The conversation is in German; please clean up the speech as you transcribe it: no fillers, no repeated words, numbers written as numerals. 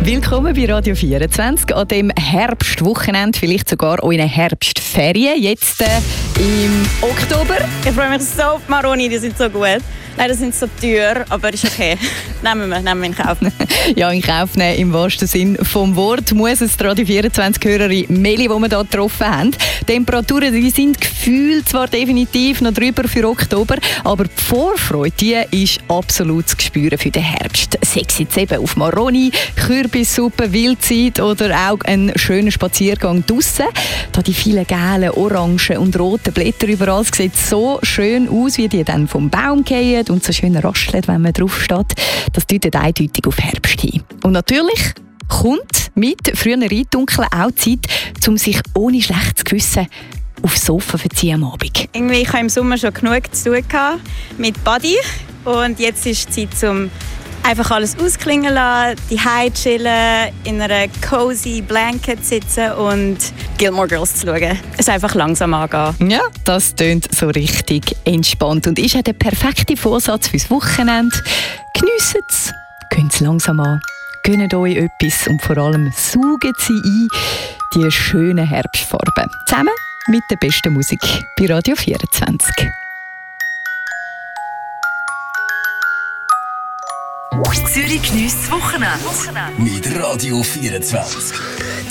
Willkommen bei Radio 24 an dem Herbstwochenende, vielleicht sogar auch in einer Herbstferien, jetzt im Oktober. Ich freue mich so auf Maroni, die sind so gut. Leider sind sie so teuer, aber ist okay. Nehmen wir in Kauf. Ja, in Kauf nehmen im wahrsten Sinn vom Wort muss es die Radio 24-Hörerin Meli, die wir hier getroffen haben. Die Temperaturen die sind gefühlt zwar definitiv noch drüber für Oktober, aber die Vorfreude die ist absolut zu spüren für den Herbst. Sei es jetzt eben auf Maroni, Kürbissuppe, Wildzeit oder auch einen schönen Spaziergang draussen. Da die vielen gelben, orangen und roten Blätter überall, es sieht so schön aus, wie die dann vom Baum fallen und so schön raschelt, wenn man drauf steht. Das deutet eindeutig auf Herbst hin. Und natürlich kommt mit früher Eindunkeln auch Zeit, um sich ohne schlechtes Gewissen aufs Sofa zu verziehen am Abend. Irgendwie, ich habe im Sommer schon genug zu tun gehabt mit Body und jetzt ist die Zeit, um einfach alles ausklingen lassen, die Hause chillen, in einer cozy Blanket sitzen und Gilmore Girls zu schauen. Es einfach langsam angehen. Ja, das tönt so richtig entspannt und ist auch der perfekte Vorsatz fürs Wochenende. Geniessen es, gehen es langsam an, gönnt euch etwas und vor allem saugen sie ein, die schönen Herbstfarben. Zusammen mit der besten Musik bei Radio 24. Zürich geniesst das Wochenende. Mit Radio 24.